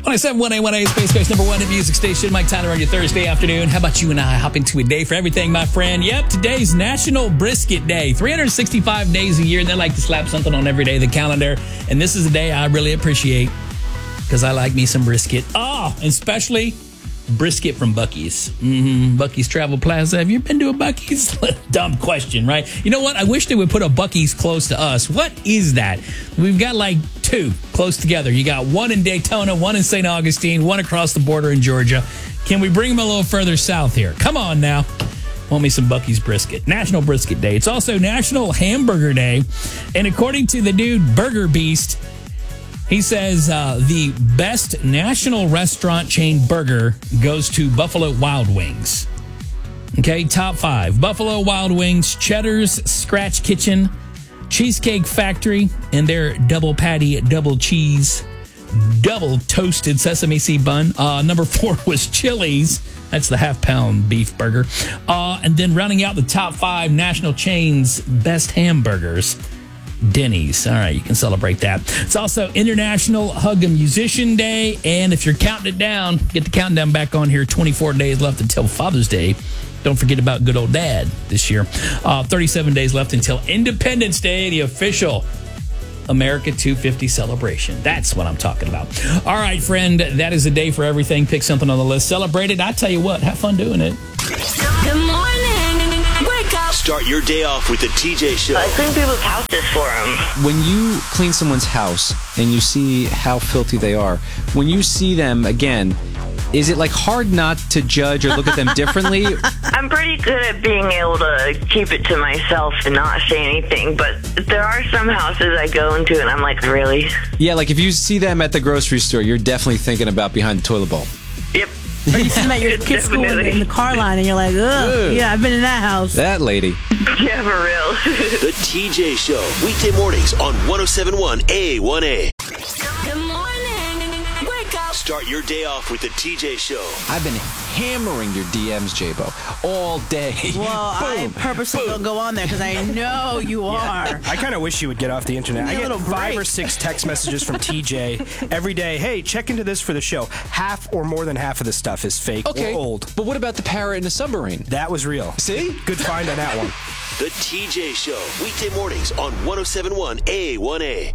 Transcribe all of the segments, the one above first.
107.1A, Space Coast number 1 hit music station. Mike Tyler on your Thursday afternoon. How about you and I hop into a day for everything, my friend? Yep, today's National Brisket Day. 365 days a year, and they like to slap something on every day of the calendar. And this is a day I really appreciate because I like me some brisket. Oh, especially brisket from Buc-ee's. Buc-ee's Travel Plaza. Have you been to a Buc-ee's? Dumb question, right? You know what? I wish they would put a Buc-ee's close to us. What is that? We've got like 2 close together. You got one in Daytona, one in St. Augustine, one across the border in Georgia. Can we bring them a little further south here? Come on now. Want me some Buc-ee's brisket. National Brisket Day. It's also National Hamburger Day. And according to the dude Burger Beast, he says the best national restaurant chain burger goes to Buffalo Wild Wings. Okay, top 5. Buffalo Wild Wings, Cheddar's Scratch Kitchen, Cheesecake Factory, and their double patty, double cheese, double toasted sesame seed bun. Number 4 was Chili's. That's the half-pound beef burger. And then rounding out the top 5 national chains' best hamburgers, Denny's. All right, you can celebrate that. It's also International Hug a Musician Day. And if you're counting it down, get the countdown back on here. 24 days left until Father's Day. Don't forget about good old dad this year. 37 days left until Independence Day, the official America 250 celebration. That's what I'm talking about. All right, friend, that is a day for everything. Pick something on the list. Celebrate it. I tell you what, have fun doing it. Good morning. Wake up. Start your day off with the TJ Show. I clean people's houses for them. When you clean someone's house and you see how filthy they are, when you see them again, is it like hard not to judge or look at them differently? I'm pretty good at being able to keep it to myself and not say anything, but there are some houses I go into and I'm like, really? Yeah, like if you see them at the grocery store, you're definitely thinking about behind the toilet bowl. Yep. Or you see them at your kids' school in the car line and you're like, ugh, yeah, I've been in that house. That lady. Yeah, for real. The TJ Show, weekday mornings on 107.1 A1A. Good morning. Wake up. Start your day off with the TJ Show. I've been hammering your DMs, J-Bo, all day. Well, I purposely don't go on there because I know you are. I kind of wish you would get off the internet. I get 5 or 6 text messages from TJ every day. Hey, check into this for the show. Half or more than half of the stuff is fake or old. But what about the parrot in the submarine? That was real. See? Good find on that one. The TJ Show, weekday mornings on 107.1 A1A.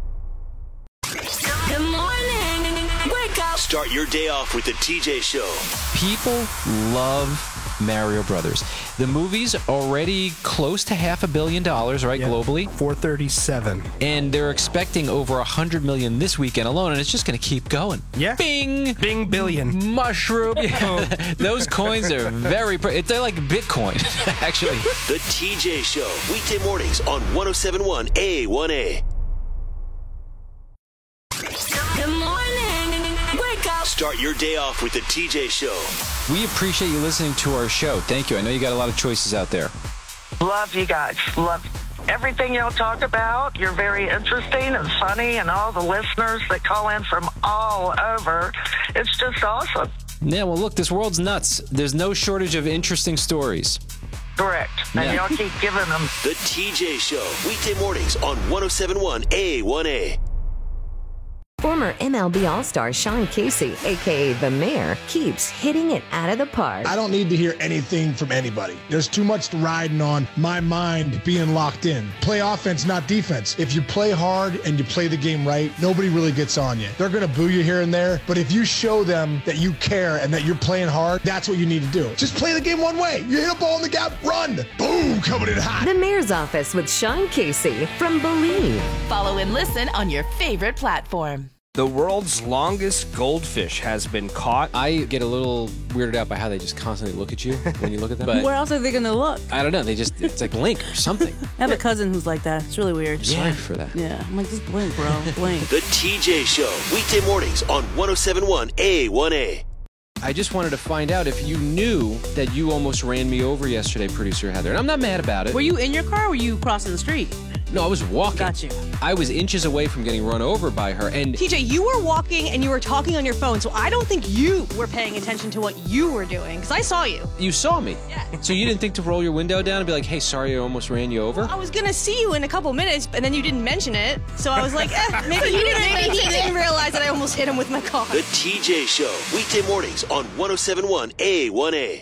Good morning. Wake up. Start your day off with the TJ Show. People love Mario Brothers. The movie's already close to $500 million, right, globally? 437. And they're expecting over 100 million this weekend alone, and it's just going to keep going. Yeah. Bing! Bing billion. Mushroom. Those coins are they're like Bitcoin, actually. The TJ Show, weekday mornings on 107.1 A1A. Good morning. Wake up. Start your day off with the TJ Show. We appreciate you listening to our show. Thank you. I know you got a lot of choices out there. Love you guys. Love everything y'all talk about. You're very interesting and funny, and all the listeners that call in from all over. It's just awesome. Yeah, well, look, this world's nuts. There's no shortage of interesting stories. Correct. And y'all keep giving them. The TJ Show, weekday mornings on 107.1 A1A. Former MLB All-Star Sean Casey, a.k.a. The Mayor, keeps hitting it out of the park. I don't need to hear anything from anybody. There's too much riding on my mind being locked in. Play offense, not defense. If you play hard and you play the game right, nobody really gets on you. They're going to boo you here and there, but if you show them that you care and that you're playing hard, that's what you need to do. Just play the game one way. You hit a ball in the gap, run. Boom, coming in hot. The Mayor's Office with Sean Casey from Believe. Follow and listen on your favorite platform. The world's longest goldfish has been caught. I get a little weirded out by how they just constantly look at you when you look at them. But where else are they going to look? I don't know. It's like blink or something. I have a cousin who's like that. It's really weird. Sorry for that. Yeah. I'm like, just blink, bro. Blink. The TJ Show, weekday mornings on 107.1 A1A. I just wanted to find out if you knew that you almost ran me over yesterday, producer Heather. And I'm not mad about it. Were you in your car or were you crossing the street? No, I was walking. Got you. I was inches away from getting run over by her, and TJ, you were walking and you were talking on your phone, so I don't think you were paying attention to what you were doing, because I saw you. you saw me. Yeah. So you didn't think to roll your window down and be like, hey, sorry, I almost ran you over? I was gonna see you in a couple minutes, and then you didn't mention it, so I was like, maybe he didn't realize that I almost hit him with my car. The TJ Show, weekday mornings on 107.1 A1A.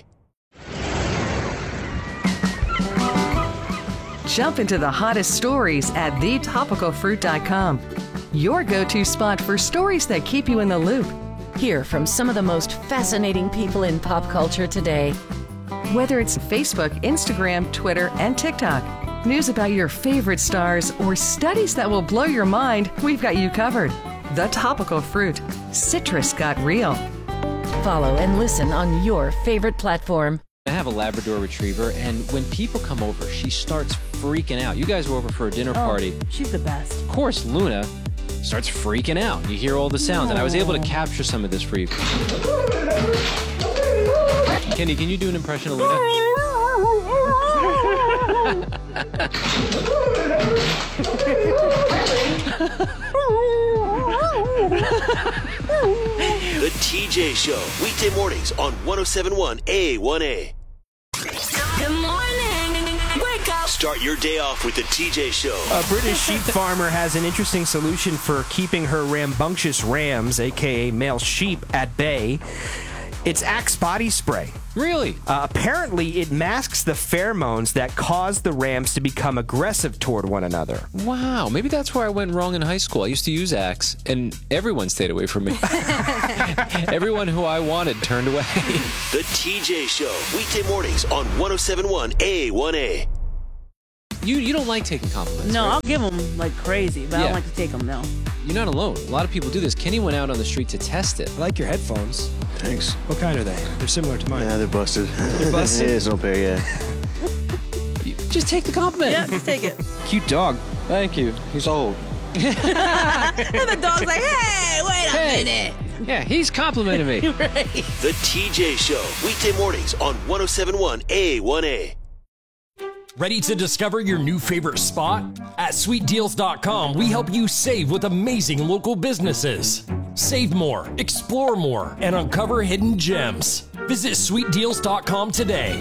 Jump into the hottest stories at thetopicalfruit.com. Your go-to spot for stories that keep you in the loop. Hear from some of the most fascinating people in pop culture today. Whether it's Facebook, Instagram, Twitter, and TikTok, news about your favorite stars, or studies that will blow your mind, we've got you covered. The Topical Fruit. Citrus got real. Follow and listen on your favorite platform. I have a Labrador Retriever, and when people come over, she starts freaking out. You guys were over for a dinner party. She's the best. Of course, Luna starts freaking out. You hear all the sounds, and I was able to capture some of this for you. Kenny, can you do an impression of Luna? The TJ Show, weekday mornings on 107.1 A1A. Good morning. Wake up. Start your day off with the TJ Show. A British sheep farmer has an interesting solution for keeping her rambunctious rams, aka male sheep, at bay. It's Axe body spray. Really? Apparently, it masks the pheromones that cause the rams to become aggressive toward one another. Wow, maybe that's where I went wrong in high school. I used to use Axe, and everyone stayed away from me. Everyone who I wanted turned away. The TJ Show, weekday mornings on 107.1 A1A. You don't like taking compliments, No, right? I'll give them like crazy, but I don't like to take them, no. You're not alone. A lot of people do this. Kenny went out on the street to test it. I like your headphones. Thanks. What kind are they? They're similar to mine. Yeah, they're busted. They're busted? It's no pair yet. Just take the compliment. Yeah, just take it. Cute dog. Thank you. He's old. And the dog's like, hey, wait a minute. Yeah, he's complimenting me. Right. The TJ Show, weekday mornings on 107.1 A1A. Ready to discover your new favorite spot? At sweetdeals.com, we help you save with amazing local businesses. Save more, explore more, and uncover hidden gems. Visit sweetdeals.com today.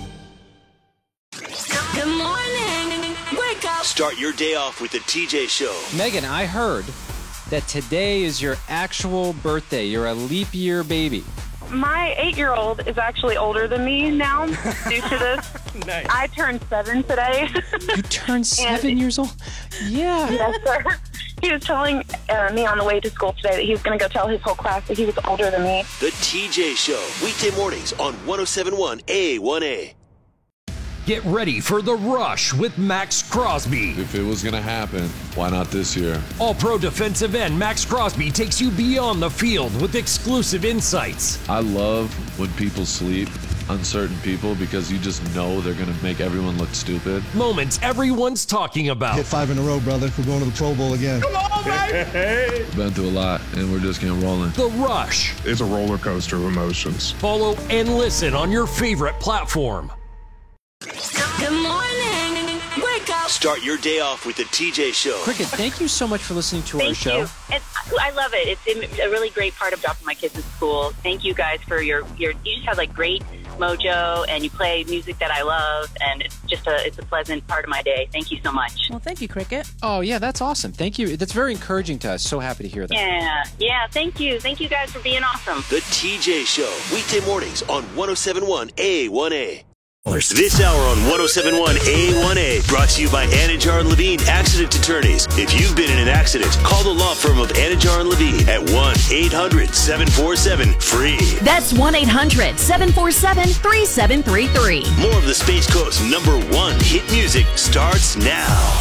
Good morning. Wake up. Start your day off with the TJ Show. Megan, I heard that today is your actual birthday. You're a leap year baby. My 8-year-old is actually older than me now due to this. Nice. I turned 7 today. You turned 7 years old? Yeah. Yes, sir. He was telling me on the way to school today that he was going to go tell his whole class that he was older than me. The TJ Show, weekday mornings on 107.1 A1A. Get ready for The Rush with Max Crosby. If it was going to happen, why not this year? All-pro defensive end Max Crosby takes you beyond the field with exclusive insights. I love when people sleep on certain people because you just know they're going to make everyone look stupid. Moments everyone's talking about. Hit 5 in a row, brother. We're going to the Pro Bowl again. Come on, baby! Been through a lot, and we're just getting rolling. The Rush. It's a roller coaster of emotions. Follow and listen on your favorite platform. Good morning. Wake up. Start your day off with the TJ Show. Cricket, thank you so much for listening to our show. And I love it. It's a really great part of dropping my kids at school. Thank you guys for your you just have like great mojo and you play music that I love and it's just it's a pleasant part of my day. Thank you so much. Well, thank you, Cricket. Oh, yeah, that's awesome. Thank you. That's very encouraging to us. So happy to hear that. Yeah, thank you. Thank you guys for being awesome. The TJ Show, weekday mornings on 107.1 A1A. This hour on 107.1 A1A brought to you by Anajar and Levine Accident Attorneys. If you've been in an accident, call the law firm of Anajar and Levine at 1-800-747-FREE. That's 1-800-747-3733. More of the Space Coast's #1 hit music starts now.